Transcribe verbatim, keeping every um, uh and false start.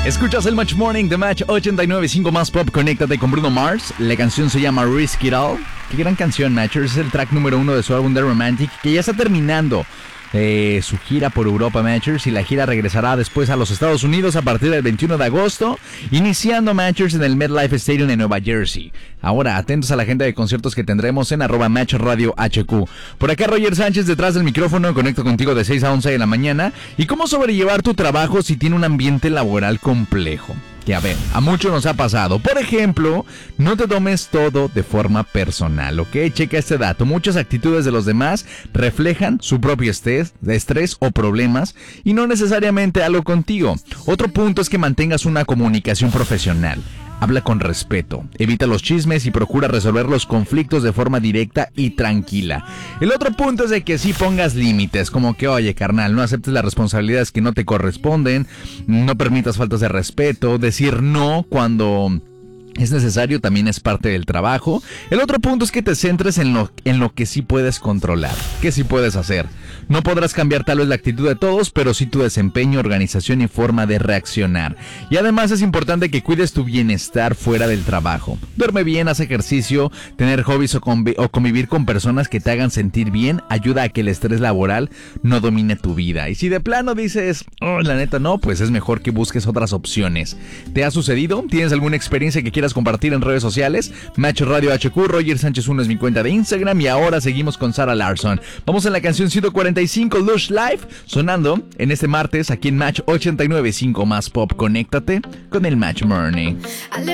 Escuchas el Match Morning de Match ochenta y nueve punto cinco más Pop. Conéctate con Bruno Mars. La canción se llama Risk It All. Qué gran canción, Matchers. Es el track número uno de su álbum The Romantic, que ya está terminando eh, su gira por Europa, Matchers, y la gira regresará después a los Estados Unidos a partir del veintiuno de agosto, iniciando, Matchers, en el MetLife Stadium de Nueva Jersey. Ahora, atentos a la agenda de conciertos que tendremos en arroba Match Radio H Q. Por acá Roger Sánchez detrás del micrófono, conecto contigo de seis a once de la mañana. ¿Y cómo sobrellevar tu trabajo si tiene un ambiente laboral complejo? Que a ver, a muchos nos ha pasado. Por ejemplo, no te tomes todo de forma personal, ¿ok? Checa este dato. Muchas actitudes de los demás reflejan su propio estrés, estrés o problemas y no necesariamente algo contigo. Otro punto es que mantengas una comunicación profesional. Habla con respeto, evita los chismes y procura resolver los conflictos de forma directa y tranquila. El otro punto es de que sí pongas límites, como que, oye, carnal, no aceptes las responsabilidades que no te corresponden, no permitas faltas de respeto, decir no cuando es necesario también es parte del trabajo. El otro punto es que te centres en lo, en lo que sí puedes controlar, que sí puedes hacer. No podrás cambiar tal vez la actitud de todos, pero sí tu desempeño, organización y forma de reaccionar. Y además es importante que cuides tu bienestar fuera del trabajo. Duerme bien, haz ejercicio, tener hobbies o, convi- o convivir con personas que te hagan sentir bien ayuda a que el estrés laboral no domine tu vida. Y si de plano dices, oh, la neta no, pues es mejor que busques otras opciones. ¿Te ha sucedido? ¿Tienes alguna experiencia que quieras compartir en redes sociales? Match Radio H Q, Roger Sánchez uno es mi cuenta de Instagram y ahora seguimos con Sarah Larson. Vamos a la canción ciento cuarenta y cinco Lush Life, sonando en este martes aquí en Match ochenta y nueve punto cinco más Pop. Conéctate con el Match Morning.